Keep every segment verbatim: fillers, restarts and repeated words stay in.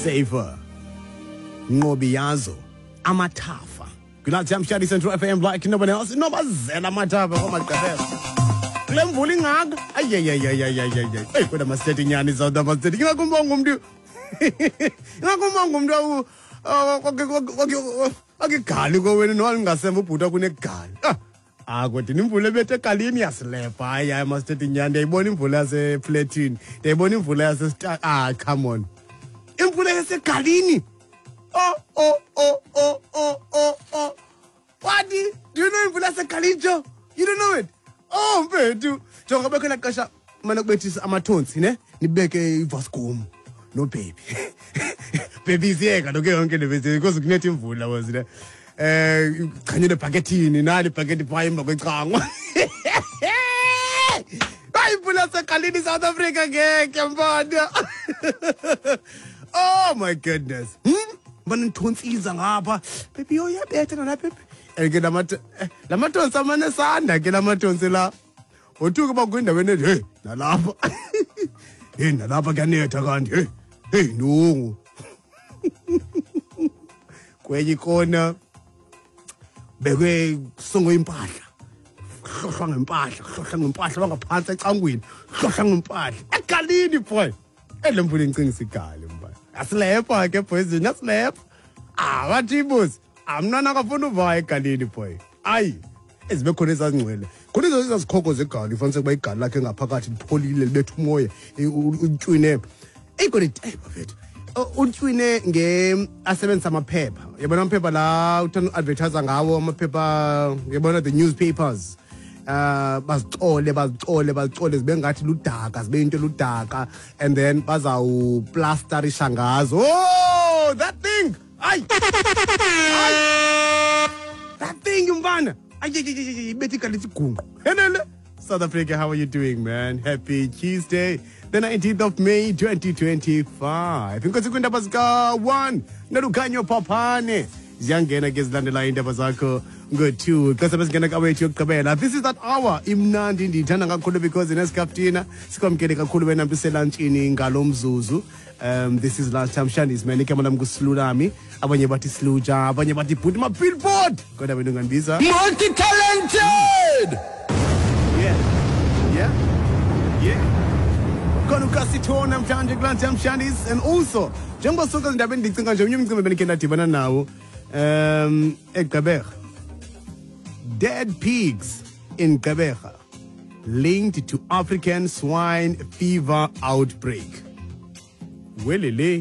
Safer, Ngobiyazo, Amathafa. Good night, I'm Shadi Central F M like nobody else. No, but Zella Matava, oh my God. Clem Bulling Hag, ay, ay, ay, ay, ay, ay, ay, ay, put a mistake in Yanis out of the mistake. You're going to do. You're going to do. Oh, okay, Kali go in and all Gassam put up in a car. Ah, what in Pulabeta Kalinias lep. I must have in Yan, they bought him full as a platoon. They bought him full as a star. Ah, come on. Impula as a Kalini. Oh, oh, oh, oh, oh, oh, oh. What do you know Impula as a Kalijo? You don't know it. Oh, man, do. So I'm going to cash up. Manabetis Amatones, you know? You beg a Vascom. No, baby. Baby's here. I don't get on because of getting food. I was there. Uh, can you the packetine in all the packet pie? I'm going to I pull out a Kalini South Africa again. Cambodia. Oh, my goodness. Hmm? But in tones is a harbor. Baby, oh, yeah, better than that, baby. I get a matter. Lamaton, someone a son. I get a matonsilla. Or talk about going to win it. Hey, Nalapa. Hey, Nalapa can near Tagan. Hey, hey, no. Kwenye kona beke songo impahla hlohla ngempahla hlohla ngempahla bangaphansi ecangweni hlohla ngempahla egalini boy elemvula incinga igale mba asilepha ke boys asilepha ah wathi boss amnana akafuna uva egalini boy ayi ezibe khona ezangcwele khona izo izikhoko zegali fanele kuba igali lakhe ngaphakathi lipholile libethe umoya utshwine eyikona hey bafethu utshwine nge asebenzisa amaphepha yabona amaphepha la uthanda advertise ngawo amaphepha yabona the newspapers uh bazicole bazicole bazicole zibe ngathi ludaka zibe into ludaka and then bazawu plasterisha ngazo oh that thing ay that thing mfana ay bethi kalithi gunqu henele South Africa, how are you doing, man? Happy Tuesday, the nineteenth of May, twenty twenty-five. Inkosi kwindaba zika one, nalukanyo papane. Ziyangena ke zilandela indaba zakho ngo-two. Xa sebesingena kwawethu yokugqibela. This is that hour. Imnandi ndiyithanda kakhulu because inesikaftina. Sikwamkele kakhulu wena mntu selantshini ngalo mzuzu. Um, this is last time Shandis, man. Igama lami nguSlulami. Abanye bathi Sluja, abanye bathi Bhuti ma-billboard. Kodwa wena ungandibiza. Multi-talented! Yeah, yeah, yeah. Konuka sitona mtanje glance Shandis and also njengoba soka indabeni ndicinga nje umnye umcimbi benikhe ndadibana nawo um eGqeberha. Dead pigs in Gqeberha linked to African swine fever outbreak. Welele.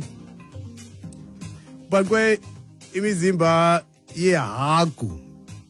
Bakwe imizimba yehagu.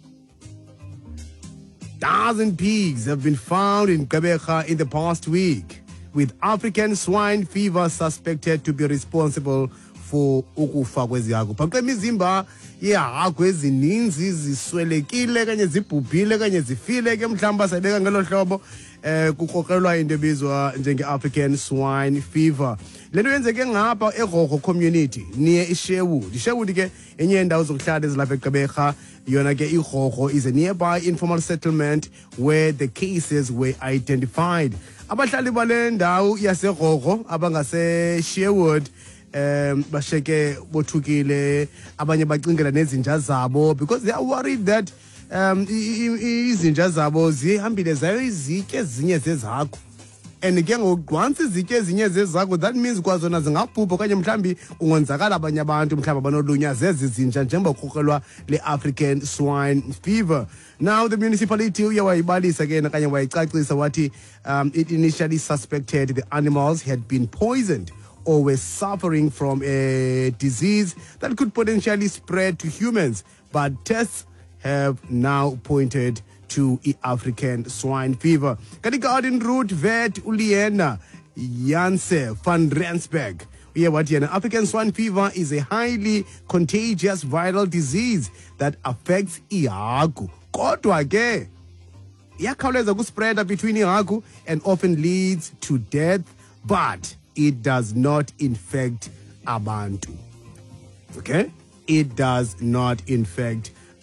Thousand pigs have been found in Gqeberha in the past week, with African swine fever suspected to be responsible for ukufa kwezihagu. Bakwe imizimba yehagu ezininzi ziswelekile kanye zibhubhile kanye zifile ke mhlamba sayibeka ngelo hlobo eh kukokelwa into ebizwa njenge African swine fever. Lento yenzeke ngapha eGhogho community near iSherwood. iSherwood ke enye indawo zokuhlala ezilapha eGqeberha. Yona ke iGhogho is a nearby informal settlement where the cases were identified. Abahlali bale ndawo yaseGhogho abangase Sherwood um basheke bothukile abanye bacingela nezinja zabo because they are worried that um izinja zabo zihambile zayo izitye ezinye zezaku and ke once izitye ezinye zezaku that means kwazona zingabhubha okanye mhlambi kungonzakala abanye abantu mhlawumbe abanolunya zezi zinja njengoba kukhokelwa le African swine fever. Now the municipality uyawayibalisa ke kanye wayicacisa wathi um it initially suspected the animals had been poisoned or were suffering from a disease that could potentially spread to humans, but tests have now pointed to African swine fever. Kati Garden Route vet Uliena Janse van Rensberg. Yeah, what yeah, African swine fever is a highly contagious viral disease that affects ihagu. Kodwa ke iyakhawuleza kuspreada between ihagu and often leads to death, but it does not infect abantu. Okay? It does not infect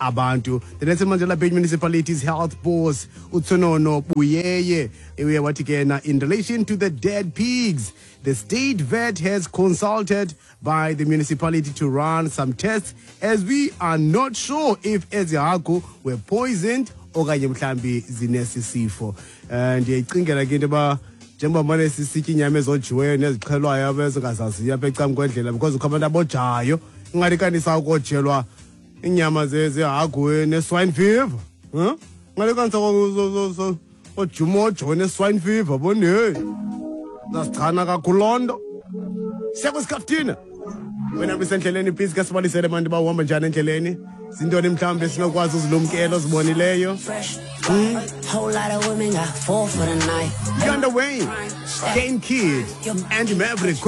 abantu. The Nelson Mandela Bay Municipality's health boss Utsonono Buyeye uye wathi ke na, in relation to the dead pigs, the state vet has consulted by the municipality to run some tests, as we are not sure if ezi hagu were poisoned okanye mhlambi zinesi sifo. And ndiyayicingela ke into ba njengoba manje sisitya inyama ezojiweyo nezixhelwayo abezingazaziyo apha ecam kwendlela, because ukho abantu abojayo ingathi kanti sawukojelwa inyama zehagu ne-swine fever. Huh? Ngathi kanti ojumojo ne-swine fever boni hey zasichana kakhulu loo nto. Siya kwisikhafuthina wena bisendleleni please ke sibalisele abantu uba uhamba njani endleleni, zintoni mhlawumbi esinokwazi uzilumkela ozibonileyo. Mm. Whole lot of women got fall for the night. You're on the way. Kane Kid and Maverick.